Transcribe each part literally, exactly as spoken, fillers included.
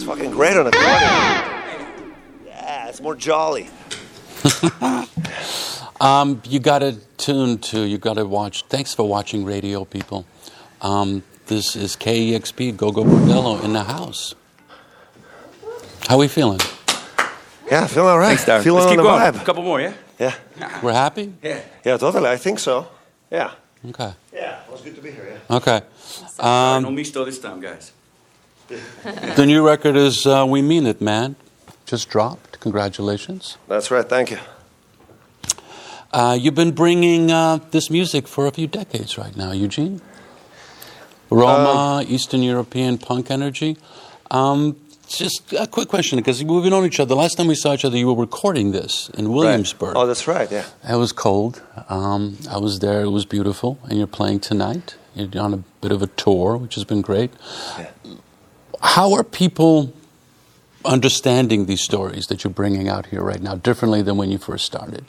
fucking great on accordion. Yeah, it's more jolly. um, you got to tune to, you got to watch. Thanks for watching radio, people. Um, this is K E X P, Gogo Bordello in the house. How are we feeling? Yeah, feeling all right. Thanks, Darren. Feeling Let's on keep the going. vibe. A couple more, yeah? Yeah. We're happy? Yeah. Yeah, totally. I think so. Yeah. Okay. Yeah, it was good to be here, yeah. Okay. Um, no Um, misto this time, guys. the new record is uh, We Mean It, Man. Just dropped. Congratulations. That's right, thank you. Uh, you've been bringing uh, this music for a few decades right now, Eugene. Roma, um, Eastern European punk energy. Um, just a quick question, because we've known each other. Last time we saw each other, you were recording this in Williamsburg. Right. Oh, that's right, yeah. It was cold. Um, I was there. It was beautiful. And you're playing tonight. You're on a bit of a tour, which has been great. Yeah. How are people understanding these stories that you're bringing out here right now differently than when you first started?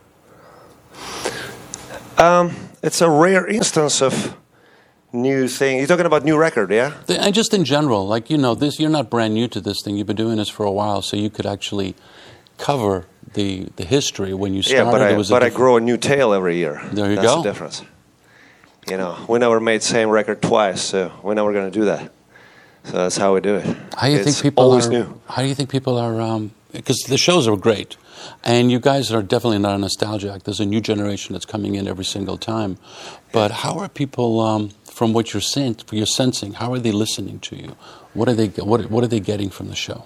Um, it's a rare instance of new thing. You're talking about new record, yeah? And just in general, like, you know, this, you're not brand new to this thing. You've been doing this for a while, so you could actually cover the the history when you started. Yeah, but, I, it was but a I grow a new tail every year. There you That's go. the difference. You know, we never made same record twice, so we're never going to do that. So that's how we do it. How do you it's think people always are? new. How do you think people are? Because um, the shows are great, and you guys are definitely not a nostalgia act. There's a new generation that's coming in every single time. But how are people, um, from what you're sen- you're sensing? How are they listening to you? What are they? What What are they getting from the show?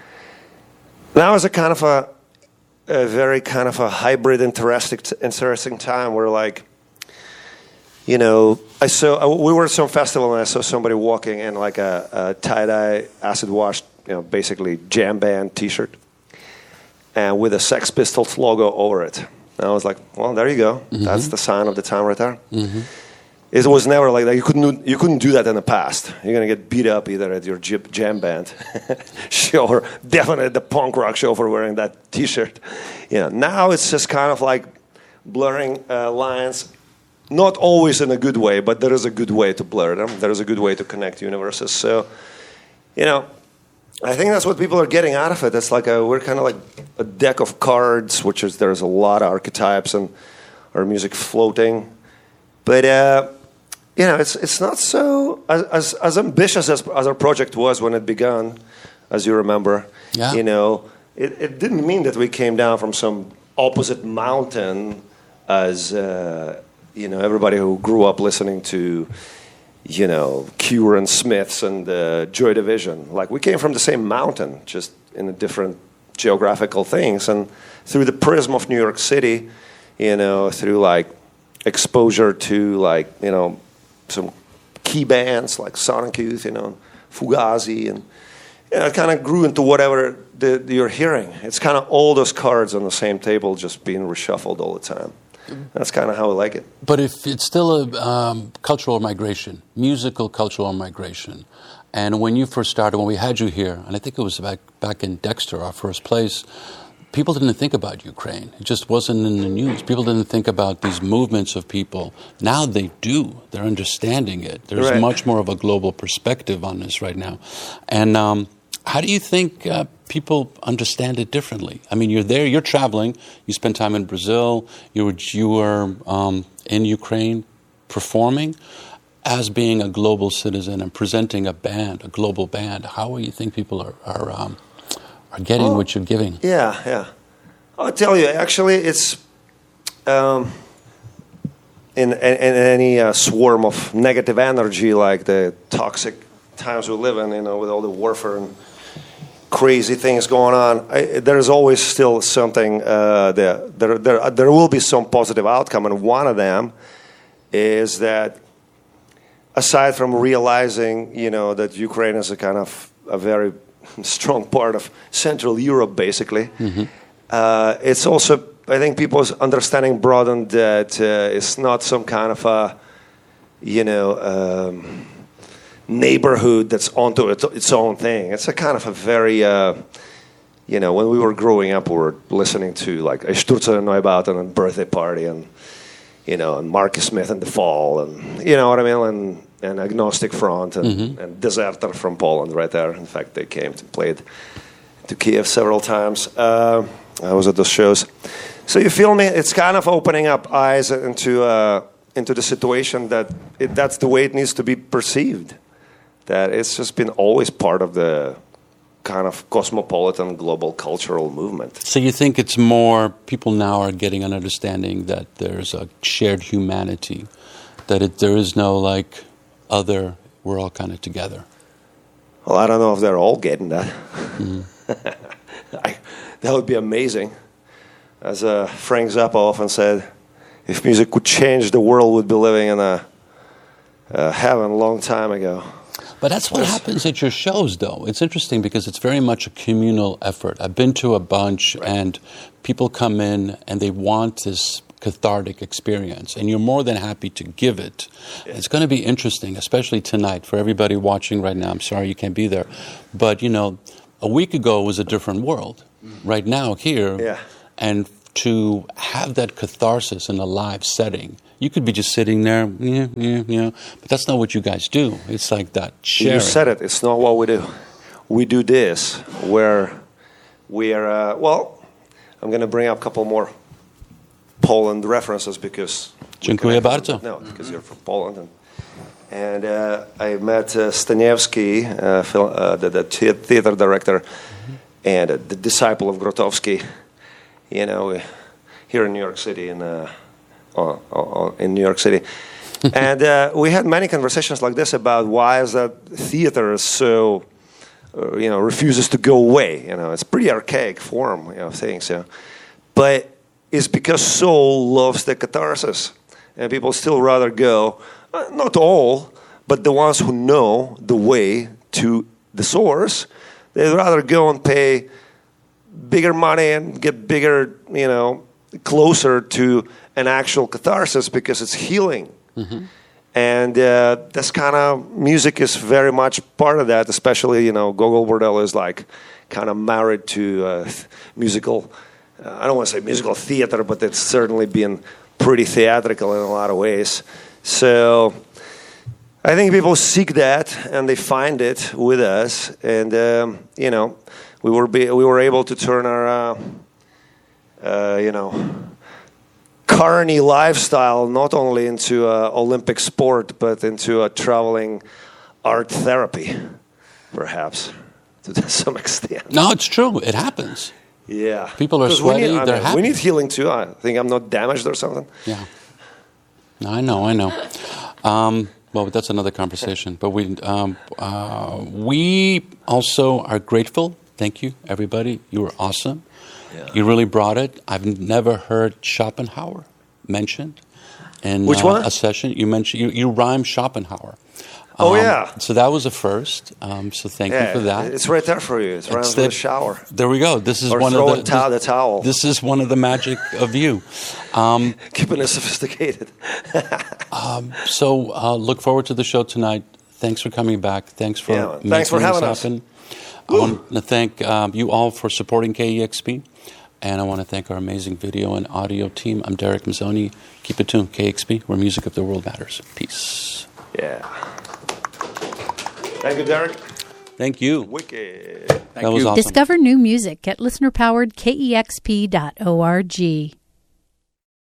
Now is a kind of a, a very kind of a hybrid, interesting, interesting time where, like, you know, I saw we were at some festival and I saw somebody walking in like a, a tie-dye, acid-washed, you know, basically jam band T-shirt, and with a Sex Pistols logo over it. And I was like, well, there you go. Mm-hmm. That's the sign of the time right there. Mm-hmm. It was never like that. You couldn't do, you couldn't do that in the past. You're gonna get beat up either at your jam band show or definitely at the punk rock show for wearing that T-shirt. You know, now it's just kind of like blurring uh, lines. Not always in a good way, but there is a good way to blur them. There is a good way to connect universes. So, you know, I think that's what people are getting out of it. It's like a, we're kind of like a deck of cards, which is there's a lot of archetypes and our music floating. But uh, you know, it's it's not so as as, as ambitious as, as our project was when it began, as you remember. Yeah. You know, it, it didn't mean that we came down from some opposite mountain as. Uh, You know, everybody who grew up listening to, you know, Cure and Smiths and uh, Joy Division. Like, we came from the same mountain, just in a different geographical things. And through the prism of New York City, you know, through, like, exposure to, like, you know, some key bands like Sonic Youth, you know, Fugazi. And, you know, it kind of grew into whatever the, you're hearing. It's kind of all those cards on the same table just being reshuffled all the time. That's kind of how I like it. But if it's still a um, cultural migration, musical cultural migration, and when you first started, when we had you here, and I think it was back back in Dexter, our first place, people didn't think about Ukraine. It just wasn't in the news. People didn't think about these movements of people. Now they do. They're understanding it. There's right. much more of a global perspective on this right now. And um, how do you think uh, people understand it differently? I mean, you're there, you're traveling, you spend time in Brazil, you were, you were um, in Ukraine performing. As being a global citizen and presenting a band, a global band, how do you think people are are, um, are getting well, what you're giving? Yeah, yeah. I'll tell you, actually, it's um, in, in, in any uh, swarm of negative energy, like the toxic times we live in, you know, with all the warfare and crazy things going on, I, there is always still something uh, there. There, there. There will be some positive outcome, and one of them is that, aside from realizing, you know, that Ukraine is a kind of a very strong part of Central Europe, basically, mm-hmm. uh, it's also, I think, people's understanding broadened that uh, it's not some kind of a, you know, um, neighborhood that's onto it, its own thing. It's a kind of a very, uh, you know, when we were growing up, we were listening to like Sturza Neubauten and Birthday Party and, you know, and Marcus Smith and The Fall, and you know what I mean, and and Agnostic Front and, Mm-hmm. and Deserter from Poland right there. In fact, they came to played to Kiev several times. Uh, I was at those shows. So you feel me? It's kind of opening up eyes into uh, into the situation that it, that's the way it needs to be perceived. That it's just been always part of the kind of cosmopolitan global cultural movement. So you think it's more people now are getting an understanding that there's a shared humanity, that it, there is no like other, we're all kind of together. Well, I don't know if they're all getting that. Mm-hmm. I, that would be amazing. As uh, Frank Zappa often said, if music could change, the world would be living in a, a heaven a long time ago. But that's what happens at your shows, though. It's interesting because it's very much a communal effort. I've been to a bunch, Right. and people come in and they want this cathartic experience, and you're more than happy to give it. Yeah. It's going to be interesting, especially tonight, for everybody watching right now. I'm sorry you can't be there. But, you know, a week ago was a different world. Right now, here, Yeah. and to have that catharsis in a live setting, you could be just sitting there, yeah, yeah, yeah. But that's not what you guys do. It's like that sharing. You said it. It's not what we do. We do this where we are, uh, well, I'm going to bring up a couple more Poland references because... we Dziękuję connected. bardzo. No, because you're from Poland. And, and uh, I met uh, Staniewski, uh, Phil, uh, the, the the- theater director, and uh, the disciple of Grotowski, you know, here in New York City, in, uh, uh, uh, in New York City. And uh, we had many conversations like this about why is that theater is so, uh, you know, refuses to go away. You know, it's pretty archaic form, you know, of things. You know. But it's because soul loves the catharsis, and people still rather go. Uh, not all, but the ones who know the way to the source, they'd rather go and pay bigger money and get bigger, you know, closer to an actual catharsis because it's healing. Mm-hmm. And uh, this kind of music is very much part of that, especially, you know, Gogol Bordello is like kind of married to uh, th- musical, uh, I don't want to say musical theater, but it's certainly been pretty theatrical in a lot of ways. So I think people seek that and they find it with us. And, um, you know, we were, be, we were able to turn our, uh, uh, you know, carny lifestyle not only into uh, Olympic sport, but into a traveling art therapy, perhaps, to some extent. No, it's true. It happens. Yeah. People are 'Cause we sweaty, need- I they're mean, happy. We need healing too. I think I'm not damaged or something. Yeah. I know, I know. Um, well, that's another conversation. But we, um, uh, we also are grateful. Thank you, everybody. You were awesome. Yeah. You really brought it. I've never heard Schopenhauer mentioned in Which uh, one? a session. You mentioned you, you rhymed Schopenhauer. Oh, Um, yeah. So that was a first. Um, so thank Yeah, you for that. it's right there for you. It's right It's under the the- shower. There we go. This is Or one of throwing the, tow- the towel. This is one of the magic of you. Um, Keeping it sophisticated. So uh, look forward to the show tonight. Thanks for coming back. Thanks for Yeah, making thanks for this having us. happen. I want to thank um, you all for supporting K E X P, and I want to thank our amazing video and audio team. I'm Derek Mazzoni. Keep it tuned, K X P, where music of the world matters. Peace. Yeah. Thank you, Derek. Thank you. Wicked. That was awesome. Discover new music at listener powered K E X P dot org.